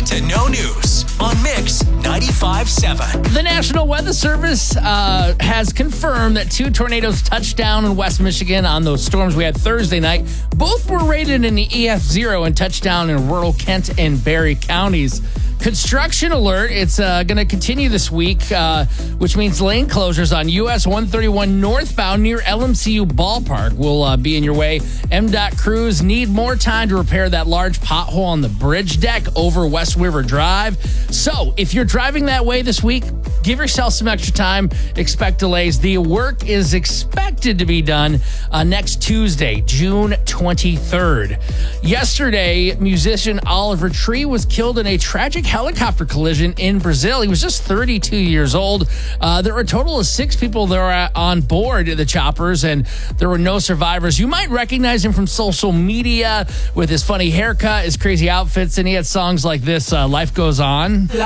to no news on Mix 95.7. The National Weather Service has confirmed that 2 tornadoes touched down in West Michigan on those storms we had Thursday night. Both were rated in the EF0 and touched down in rural Kent and Barry counties. Construction alert. It's going to continue this week, which means lane closures on US 131 northbound near LMCU Ballpark will be in your way. MDOT crews need more time to repair that large pothole on the bridge deck over West River Drive. So if you're driving that way this week, give yourself some extra time. Expect delays. The work is expected to be done next Tuesday, June 23rd. Yesterday, musician Oliver Tree was killed in a tragic helicopter collision in Brazil. He was just 32 years old. There were a total of 6 people that were on board the choppers, and there were no survivors. You might recognize him from social media with his funny haircut, his crazy outfits, and he had songs like this, Life Goes On.